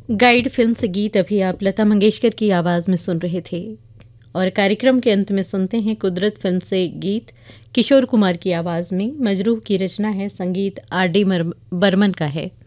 Guide film से गीत अभी आप लता मंगेशकर की आवाज़ में सुन रहे थे। और कार्यक्रम के अंत में सुनते हैं कुदरत फिल्म से गीत किशोर कुमार की आवाज़ में। मजरूह की रचना है, संगीत आर डी बर्मन का है।